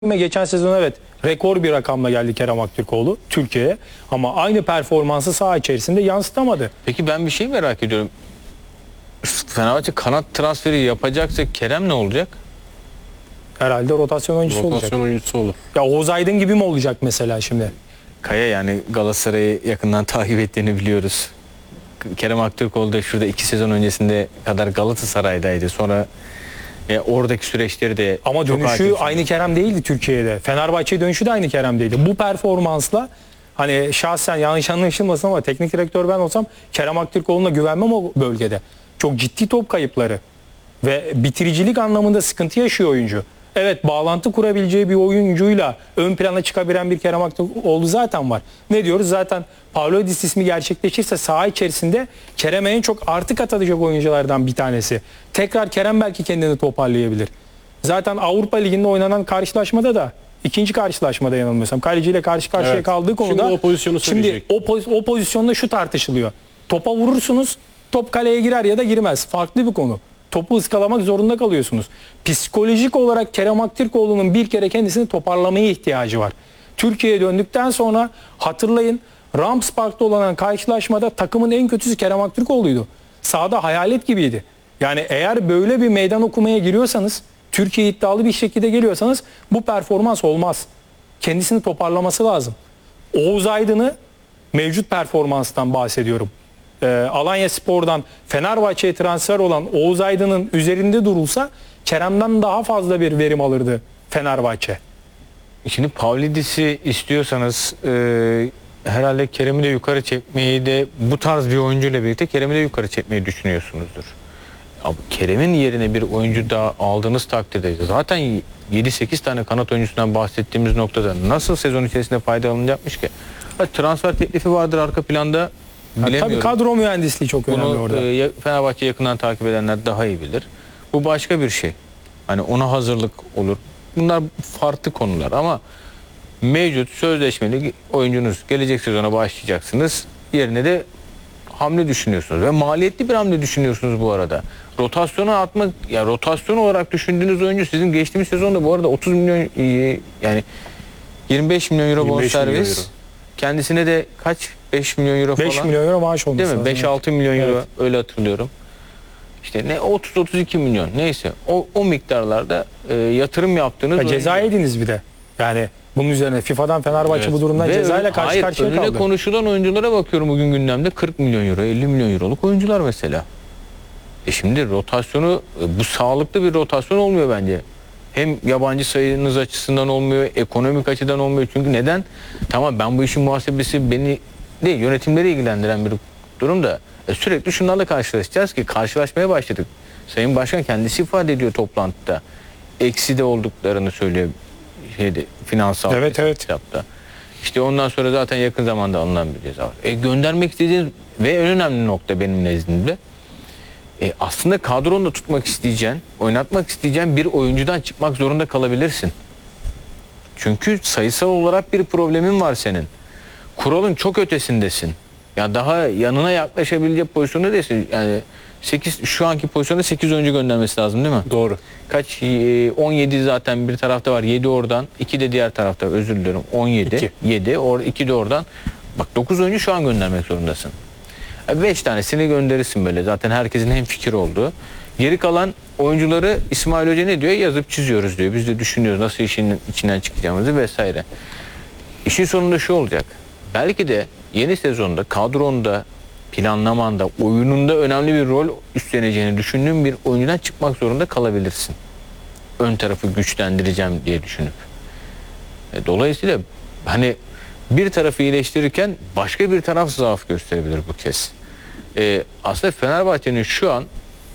Geçen sezon evet rekor bir rakamla geldi Kerem Aktürkoğlu Türkiye'ye ama aynı performansı saha içerisinde yansıtamadı. Peki ben bir şey merak ediyorum. Fenerbahçe kanat transferi yapacaksa Kerem ne olacak? Herhalde rotasyon oyuncusu olacak. Rotasyon oyuncusu olur. Ya Oğuz Aydın gibi mi olacak mesela şimdi? Kaya yani Galatasaray'ı yakından takip ettiğini biliyoruz. Kerem Aktürkoğlu da şurada 2 sezon öncesinde kadar Galatasaray'daydı. Sonra oradaki süreçleri de Ama çok dönüşü hakim. aynı Kerem değildi Türkiye'de. Fenerbahçe dönüşü de aynı Kerem değildi. Bu performansla hani şahsen yanlış anlaşılmasın ama teknik direktör ben olsam Kerem Aktürkoğlu'na güvenmem o bölgede. Çok ciddi top kayıpları ve bitiricilik anlamında sıkıntı yaşıyor oyuncu. Evet, bağlantı kurabileceği bir oyuncuyla ön plana çıkabilen bir Kerem Aktürkoğlu zaten var. Ne diyoruz? Zaten Pavlidis ismi gerçekleşirse saha içerisinde Kerem'e en çok artı katacak oyunculardan bir tanesi. Tekrar Kerem belki kendini toparlayabilir. Zaten Avrupa Ligi'nde oynanan karşılaşmada da ikinci karşılaşmada yanılmıyorsam kaleciyle karşı karşıya Evet. kaldığı konuda Şimdi o pozisyonu söyleyecek. o pozisyonda şu tartışılıyor. Topa vurursunuz, top kaleye girer ya da girmez. Farklı bir konu. Topu ıskalamak zorunda kalıyorsunuz. Psikolojik olarak Kerem Aktürkoğlu'nun bir kere kendisini toparlamaya ihtiyacı var. Türkiye'ye döndükten sonra hatırlayın, Rams Park'ta olan karşılaşmada takımın en kötüsü Kerem Aktürkoğlu'ydu. Sahada hayalet gibiydi. Yani eğer böyle bir meydan okumaya giriyorsanız, Türkiye iddialı bir şekilde geliyorsanız bu performans olmaz. Kendisini toparlaması lazım. Oğuz Aydın'ı mevcut performanstan bahsediyorum. Alanyaspor'dan Fenerbahçe'ye transfer olan Oğuz Aydın'ın üzerinde durulsa Kerem'den daha fazla bir verim alırdı Fenerbahçe. Şimdi Pavlidis'i istiyorsanız herhalde Kerem'i de yukarı çekmeyi de bu tarz bir oyuncuyla birlikte Kerem'i de yukarı çekmeyi düşünüyorsunuzdur. Abi Kerem'in yerine bir oyuncu daha aldığınız takdirde zaten 7-8 tane kanat oyuncusundan bahsettiğimiz noktada nasıl sezon içerisinde faydalanacakmış ki? Transfer teklifi vardır arka planda, bilemiyorum. Tabii kadro mühendisliği çok önemli Bunu orada. Fenerbahçe yakından takip edenler daha iyi bilir. Bu başka bir şey. Hani ona hazırlık olur. Bunlar farklı konular ama mevcut sözleşmeli oyuncunuz gelecek sezona başlayacaksınız. Yerine de hamle düşünüyorsunuz ve maliyetli bir hamle düşünüyorsunuz bu arada. Rotasyona atmak, ya rotasyon olarak düşündüğünüz oyuncu sizin geçtiğimiz sezonda bu arada 30 milyon yani 25 milyon euro 25 milyon bonservis. euro. Kendisine de kaç? 5 milyon euro falan. 5 milyon euro maaş olması Değil mi? lazım. 5-6 milyon euro, Evet. öyle hatırlıyorum. İşte ne 30-32 milyon neyse o miktarlarda yatırım yaptığınız Ya ceza yediniz bir de. Yani bunun üzerine FIFA'dan Fenerbahçe Evet. bu durumdan ve cezayla karşı hayır, karşıya önüne kaldı. konuşulan oyunculara bakıyorum bugün gündemde 40 milyon euro 50 milyon euroluk oyuncular mesela. Şimdi rotasyonu bu sağlıklı bir rotasyon olmuyor bence. Hem yabancı sayınız açısından olmuyor, ekonomik açıdan olmuyor. Çünkü neden? Tamam, ben bu işin muhasebesi beni değil, yönetimleri ilgilendiren bir durum da sürekli şunlarla karşılaşacağız ki karşılaşmaya başladık. Sayın Başkan kendisi ifade ediyor toplantıda. Eksi de olduklarını söylüyor finansal Evet. hesapta. İşte ondan sonra zaten yakın zamanda alınan bir ceza var. Göndermek istediğiniz ve en önemli nokta benim nezdimde aslında kadronda tutmak isteyeceğin, oynatmak isteyeceğin bir oyuncudan çıkmak zorunda kalabilirsin. Çünkü sayısal olarak bir problemin var senin. Kuralın çok ötesindesin. Ya daha yanına yaklaşabilecek pozisyonda değilsin. Yani 8 şu anki pozisyonda 8 oyuncu göndermesi lazım değil mi? Doğru. Kaç 17 zaten bir tarafta var. 7 oradan, 2 de diğer tarafta. Özür diliyorum. 17, 2. 7, 2 de oradan. Bak 9 oyuncu şu an göndermek zorundasın. 5 tanesini gönderirsin böyle. Zaten herkesin hemfikir olduğu. Geri kalan oyuncuları İsmail Hoca ne diyor? Yazıp çiziyoruz diyor. Biz de düşünüyoruz nasıl işin içinden çıkacağımızı vesaire. İşin sonunda şu olacak. Belki de yeni sezonda kadronda, planlamanda, oyununda önemli bir rol üstleneceğini düşündüğün bir oyuncudan çıkmak zorunda kalabilirsin. Ön tarafı güçlendireceğim diye düşünüp. Dolayısıyla hani bir tarafı iyileştirirken başka bir taraf zaaf gösterebilir bu kez. Aslında Fenerbahçe'nin şu an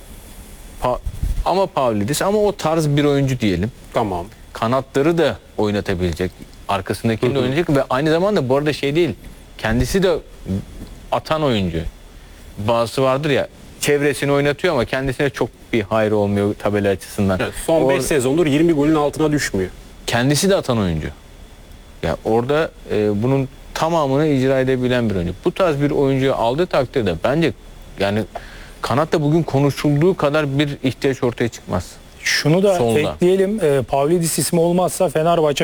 ama Pavlidis ama o tarz bir oyuncu diyelim. Tamam. Kanatları da oynatabilecek. Arkasındakini de oynayacak ve aynı zamanda bu arada şey değil. Kendisi de atan oyuncu. Bazısı vardır ya, çevresini oynatıyor ama kendisine çok bir hayrı olmuyor tabela açısından. Evet, son 5 sezondur 20 golün altına düşmüyor. Kendisi de atan oyuncu. Ya orada bunun tamamını icra edebilen bir oyuncu. Bu tarz bir oyuncuyu aldığı takdirde bence yani kanatta bugün konuşulduğu kadar bir ihtiyaç ortaya çıkmaz. Şunu da Solda. ekleyelim. Pavlidis ismi olmazsa Fenerbahçe